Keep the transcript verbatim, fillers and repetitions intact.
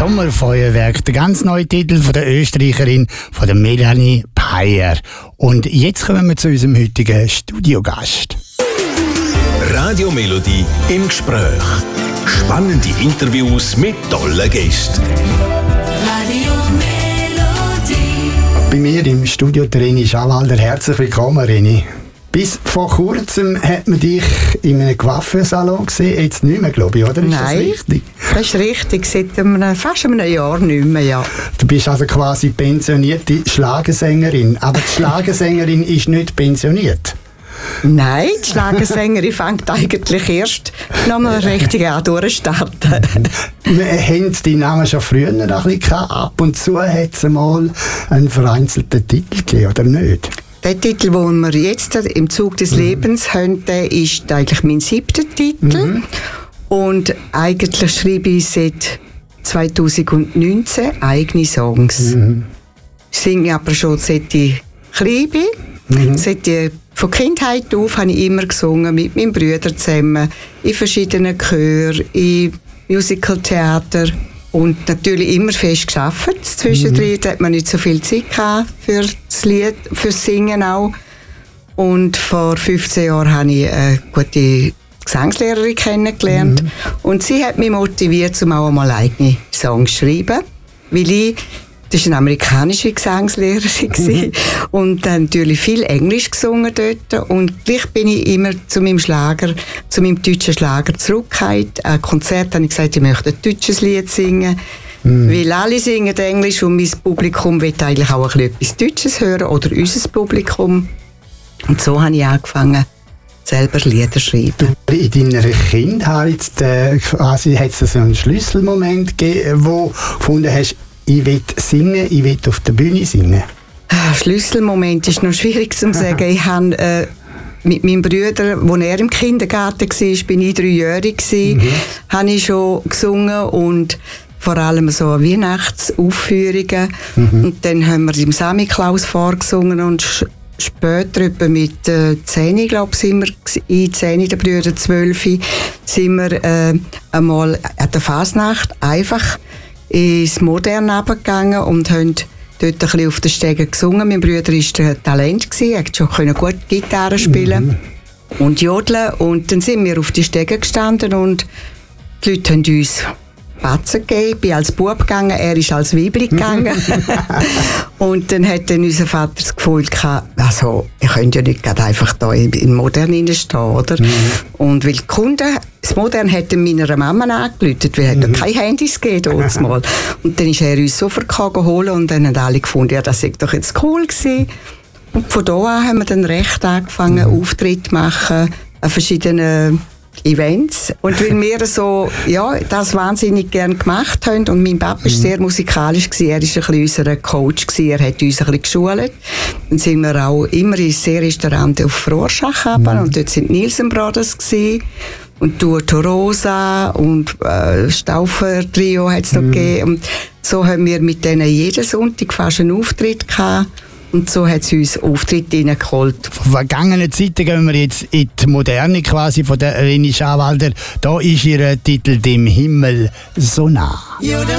Sommerfeuerwerk, der ganz neue Titel von der Österreicherin, von der Melanie Peyer. Und jetzt kommen wir zu unserem heutigen Studiogast. Radio Melodie im Gespräch. Spannende Interviews mit tollen Gästen. Radio Melodie. Bei mir im Studio Reni Schawalder. Herzlich willkommen, Reni. Bis vor kurzem hat man dich in einem Coiffeursalon gesehen, jetzt nicht mehr, glaube ich, oder? Ist Nein, das richtig? Das ist richtig, seit einem, fast einem Jahr nicht mehr, ja. Du bist also quasi pensionierte Schlagersängerin, aber die Schlagersängerin ist nicht pensioniert. Nein, die Schlagersängerin fängt eigentlich erst noch mal richtig an durchstarten. Wir haben die Namen schon früher noch ein bisschen gehabt. Ab und zu hat es mal einen vereinzelten Titel gegeben, oder nicht? Der Titel, den wir jetzt im Zug des Lebens mhm. haben, der ist eigentlich mein siebter Titel. Mhm. Und eigentlich schreibe ich seit zweitausendneunzehn eigene Songs. Mhm. Ich singe aber schon seit ich klein bin. Mhm. Seit ich von Kindheit auf habe ich immer gesungen, mit meinen Brüdern zusammen, in verschiedenen Chören, in Musicaltheater und natürlich immer fest gearbeitet. Zwischendrin mhm. hat man nicht so viel Zeit gehabt für das Lied, fürs Singen auch. Und vor fünfzehn Jahren habe ich eine gute Gesangslehrerin kennengelernt. Mhm. Und sie hat mich motiviert, um auch einmal eigene Songs zu schreiben. Weil ich, das war eine amerikanische Gesangslehrerin mhm. und dann natürlich viel Englisch gesungen dort. Und gleich bin ich immer zu meinem Schlager, zu meinem deutschen Schlager zurückgekehrt. Ein Konzert habe ich gesagt, ich möchte ein deutsches Lied singen. Mhm. Weil alle singen Englisch und mein Publikum will eigentlich auch ein bisschen etwas Deutsches hören oder unser Publikum. Und so habe ich angefangen, selber Lieder zu schreiben. In deiner Kindheit äh, quasi hat es so einen Schlüsselmoment gegeben, wo du gefunden hast, ich will singen, ich will auf der Bühne singen. Ah, Schlüsselmoment ist noch schwierig zu sagen. Ich habe äh, mit meinem Bruder, als er im Kindergarten war, bin ich dreijährig gewesen, mhm. habe ich schon gesungen und vor allem so Weihnachtsaufführungen. Mhm. Und dann haben wir im Samichlaus vorgesungen und sch- später, etwa mit äh, zehn, glaube ich, sind wir in zehn, der Brüder zwölf, sind wir äh, einmal an der Fasnacht einfach ins Modern runtergegangen und haben dort ein bisschen auf den Stegen gesungen. Mein Bruder war ein Talent, er konnte schon gut Gitarre spielen mhm. und jodeln. Und dann sind wir auf die Stegen gestanden und die Leute haben uns Batzen gegeben. Ich bin als Bub gegangen, er ist als Weibli gegangen. Und dann hat dann unser Vater das Gefühl gehabt, also, ihr könnt ja nicht gerade einfach da im Modern reinstehen, oder? Mhm. Und weil die Kunden, das Modern hat meiner Mama angerufen, weil es mhm. keine Handys gegeben mal. Und dann ist er uns sofort geholt und dann haben alle gefunden, ja, das sei doch jetzt cool gewesen. Und von da an haben wir dann recht angefangen, mhm. Auftritte zu machen an verschiedenen Events. Und weil wir so, ja, das wahnsinnig gern gemacht haben und mein Papa war mhm. sehr musikalisch gewesen, er war ein bisschen unser Coach gewesen, er hat uns ein bisschen geschult. Dann sind wir auch immer in sehr Restaurants auf Rorschach runter mhm. und dort sind Nielsen Brothers gewesen. Und Duo Rosa und äh, Stauffer Trio hat es noch mhm. gegeben. Und so haben wir mit denen jeden Sonntag fast einen Auftritt gehabt. Und so hat es uns Auftritt reingeholt. Von vergangenen Zeiten gehen wir jetzt in die Moderne quasi von der Reni Schawalder. Da ist ihr Titel «Dem Himmel so nah».